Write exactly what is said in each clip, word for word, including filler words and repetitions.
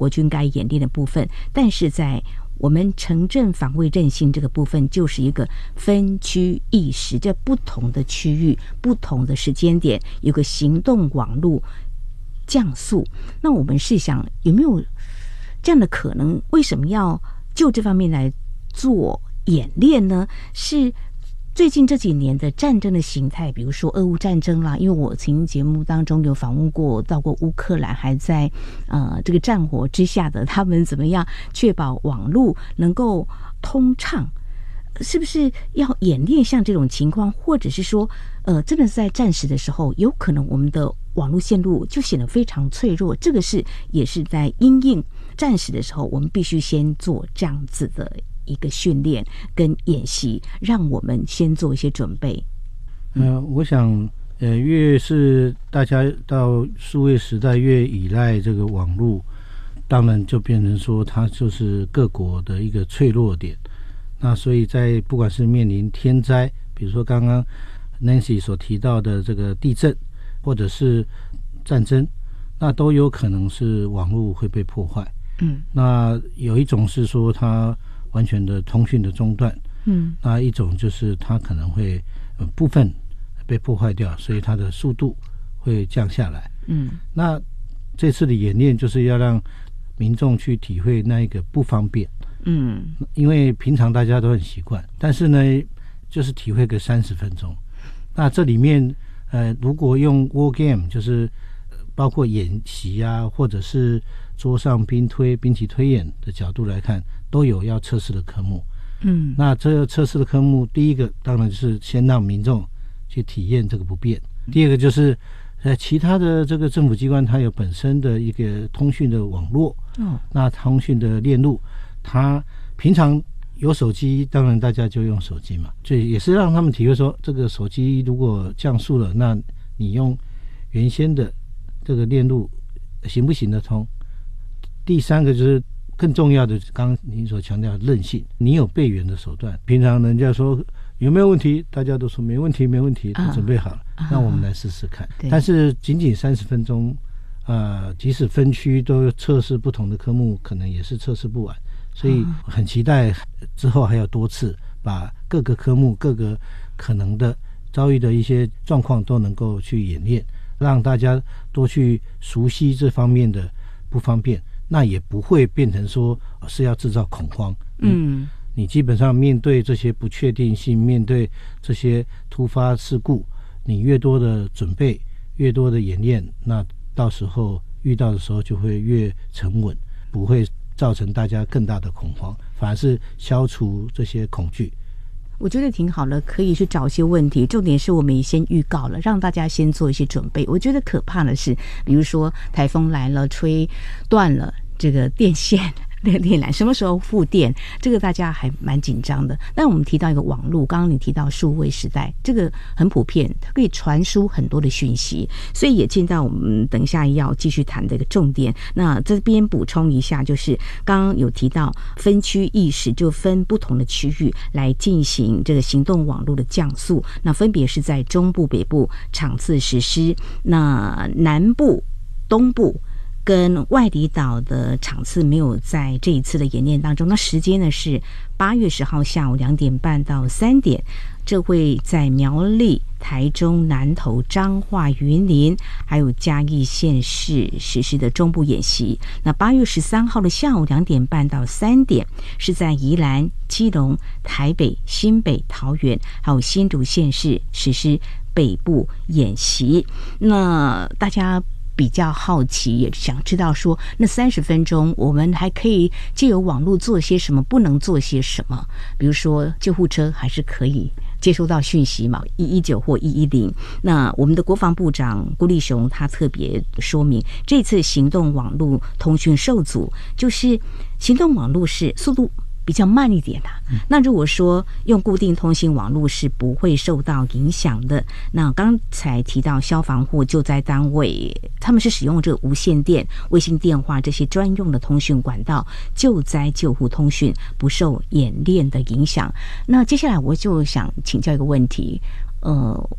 国军该演练的部分，但是在我们城镇防卫韧性这个部分，就是一个分区意识，在不同的区域、不同的时间点，有个行动网络降速。那我们试想，有没有这样的可能？为什么要就这方面来做演练呢？是最近这几年的战争的形态，比如说俄乌战争啦，因为我曾经节目当中有访问过，到过乌克兰，还在呃这个战火之下的他们怎么样确保网络能够通畅，是不是要演练像这种情况，或者是说呃真的是在战时的时候，有可能我们的网络线路就显得非常脆弱，这个是也是在因应战时的时候，我们必须先做这样子的一个训练跟演习，让我们先做一些准备。 呃，我想，呃，越是大家到数位时代越依赖这个网络，当然就变成说它就是各国的一个脆弱点。那所以在不管是面临天灾，比如说刚刚 Nancy 所提到的这个地震，或者是战争，那都有可能是网络会被破坏。嗯，那有一种是说它完全的通讯的中断，嗯，那一种就是它可能会、呃、部分被破坏掉，所以它的速度会降下来。嗯，那这次的演练就是要让民众去体会那一个不方便。嗯，因为平常大家都很习惯，但是呢，就是体会个三十分钟。那这里面呃，如果用 war game， 就是包括演习啊，或者是桌上兵推、兵棋推演的角度来看，都有要测试的科目。嗯，那这个测试的科目，第一个当然就是先让民众去体验这个不便，第二个就是呃，其他的这个政府机关它有本身的一个通讯的网络，哦，那通讯的链路，它平常有手机，当然大家就用手机嘛，所以也是让他们体会说，这个手机如果降速了，那你用原先的这个链路行不行得通？第三个就是更重要的，刚刚您所强调的韧性，你有备援的手段。平常人家说有没有问题，大家都说没问题，没问题，都准备好了。啊、那我们来试试看。但是仅仅三十分钟，呃，即使分区都测试不同的科目，可能也是测试不完。所以很期待之后还有多次把各个科目、各个可能的遭遇的一些状况都能够去演练，让大家多去熟悉这方面的不方便。那也不会变成说是要制造恐慌。嗯，你基本上面对这些不确定性，面对这些突发事故，你越多的准备，越多的演练，那到时候遇到的时候就会越沉稳，不会造成大家更大的恐慌，反而是消除这些恐惧。 我觉得挺好的，可以去找一些问题，重点是我们也先预告了，让大家先做一些准备。我觉得可怕的是，比如说台风来了，吹断了这个电线，那个电缆什么时候复电，这个大家还蛮紧张的。但我们提到一个网络，刚刚你提到数位时代，这个很普遍，它可以传输很多的讯息，所以也进到我们等一下要继续谈的一个重点。那这边补充一下，就是刚刚有提到分区意识，就分不同的区域来进行这个行动网络的降速，那分别是在中部、北部场次实施，那南部、东部跟外里岛的场次没有在这一次的演练当中。那时间呢是八月十号下午两点半到三点，这会在苗栗、台中、南投、彰化、云林还有嘉义县市实施的中部演习。那八月十三号的下午两点半到三点是在宜兰、基隆、台北、新北、桃园还有新竹县市实施北部演习。那大家比较好奇，也想知道说那三十分钟我们还可以借由网络做些什么，不能做些什么。比如说救护车还是可以接收到讯息嘛，一一九或一一零。那我们的国防部长辜立雄他特别说明，这次行动网络通讯受阻，就是行动网络是速度比较慢一点啊。那如果说用固定通信网络是不会受到影响的。那刚才提到消防或救灾单位，他们是使用这个无线电、卫星电话这些专用的通讯管道，救灾救护通讯不受演练的影响。那接下来我就想请教一个问题，呃，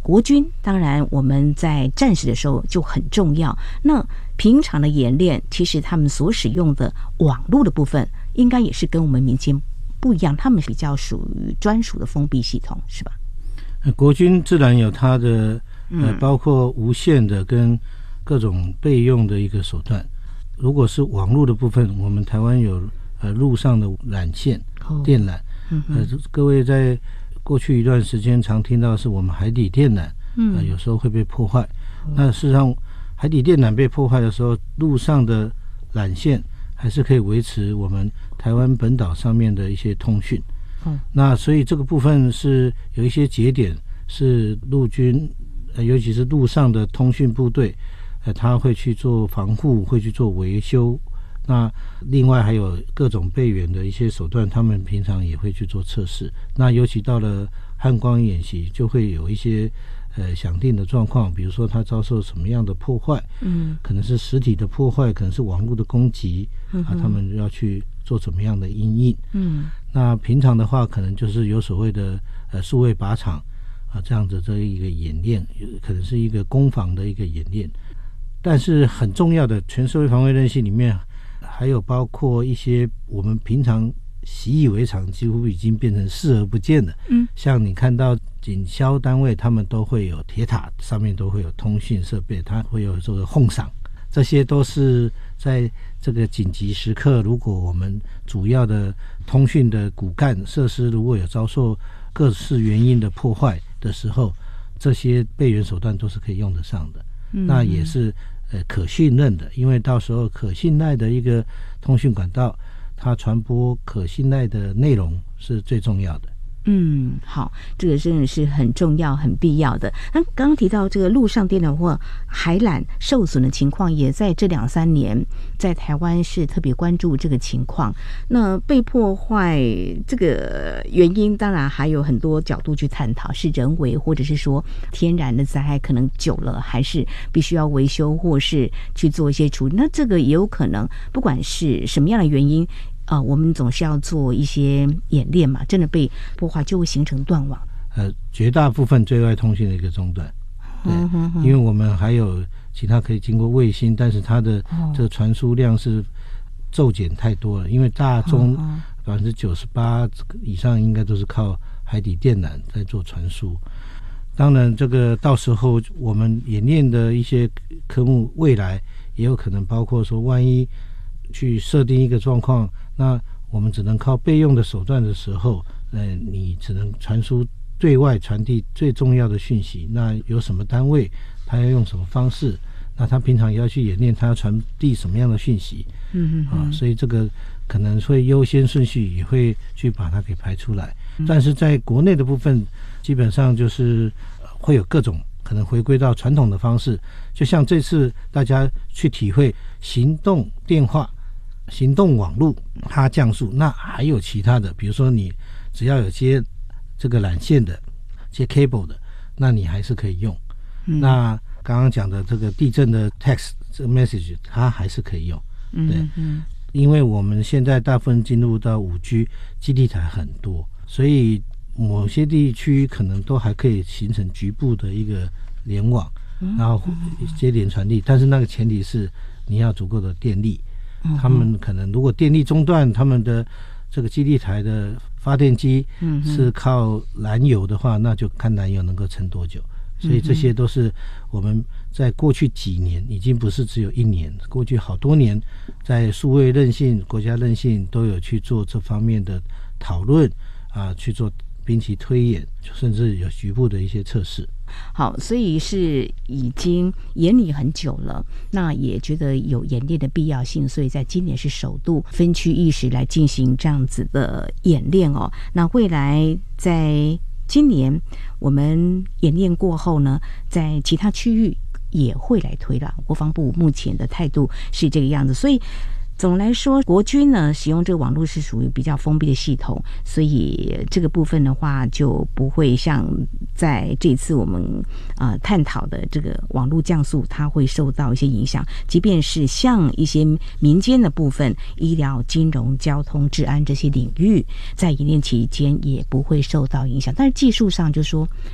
国军当然我们在战时的时候就很重要，那平常的演练其实他们所使用的网络的部分应该也是跟我们民间不一样，他们比较属于专属的封闭系统，是吧？ 国军自然有它的呃，包括无线的跟各种备用的一个手段。如果是网络的部分，我们台湾有呃路上的缆线、电缆。呃，各位在过去一段时间常听到是我们海底电缆，呃，有时候会被破坏。那事实上，海底电缆被破坏的时候，路上的缆线还是可以维持我们台湾本岛上面的一些通讯。嗯，那所以这个部分是有一些节点是陆军，呃，尤其是陆上的通讯部队，呃，他会去做防护，会去做维修。那另外还有各种备援的一些手段，他们平常也会去做测试。那尤其到了汉光演习，就会有一些呃想定的状况，比如说他遭受什么样的破坏，嗯，可能是实体的破坏，可能是网络的攻击，嗯、啊，他们要去做怎么样的因应。嗯，那平常的话，可能就是有所谓的呃数位靶场啊这样子这一个演练，可能是一个攻防的一个演练。但是很重要的全社会防卫韧性里面，还有包括一些我们平常习以为常，几乎已经变成视而不见的。嗯，像你看到警消单位，他们都会有铁塔，上面都会有通讯设备，它会有这个轰赏，这些都是在这个紧急时刻，如果我们主要的通讯的骨干设施如果有遭受各式原因的破坏的时候，这些备援手段都是可以用得上的。嗯，那也是呃可信任的，因为到时候可信赖的一个通讯管道，它传播可信赖的内容是最重要的。 嗯，好，这个真的是很重要、很必要的。那刚刚提到这个陆上电缆或海缆受损的情况，也在这两三年在台湾是特别关注这个情况。那被破坏这个原因，当然还有很多角度去探讨，是人为或者是说天然的灾害，可能久了还是必须要维修或是去做一些处理。那这个也有可能，不管是什么样的原因。啊、呃，我们总是要做一些演练嘛，真的被破坏就会形成断网。 呃，绝大部分对外通讯的一个中断，对，嗯哼哼，因为我们还有其他可以经过卫星，但是它的这个传输量是骤减太多了，因为大中百分之九十八以上应该都是靠海底电缆在做传输。当然，这个到时候我们演练的一些科目，未来也有可能包括说，万一去设定一个状况，那我们只能靠备用的手段的时候，呃，你只能传输对外传递最重要的讯息。那有什么单位，他要用什么方式？那他平常也要去演练，他要传递什么样的讯息？嗯嗯啊，所以这个可能会优先顺序也会去把它给排出来。但是在国内的部分，基本上就是会有各种可能回归到传统的方式，就像这次大家去体会行动电话。行动网络它降速，那还有其他的，比如说你只要有接这个缆线的、接 cable 的，那你还是可以用。嗯、那刚刚讲的这个地震的 text 这个 message， 它还是可以用。对，嗯嗯，因为我们现在大部分进入到 五 G， 基地台很多，所以某些地区可能都还可以形成局部的一个联网，然后接连传递，但是那个前提是你要足够的电力。他们可能如果电力中断，他们的这个基地台的发电机是靠燃油的话，那就看燃油能够撑多久。所以这些都是我们在过去几年，已经不是只有一年，过去好多年，在数位韧性、国家韧性都有去做这方面的讨论啊，去做兵棋推演，甚至有局部的一些测试。 好，所以是已经研拟很久了，那也觉得有演练的必要性，所以在今年是首度分区意识来进行这样子的演练哦。那未来在今年我们演练过后呢，在其他区域也会来推了。国防部目前的态度是这个样子，所以总的来说，国军呢使用这个网络是属于比较封闭的系统，所以这个部分的话就不会像在这次我们呃探讨的这个网络降速，它会受到一些影响。即便是像一些民间的部分，医疗、金融、交通、治安这些领域，在演练期间也不会受到影响。但是技术上就说，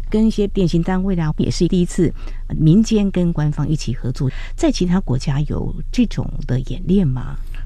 跟一些电信单位啦，也是第一次民间跟官方一起合作。在其他国家有这种的演练吗？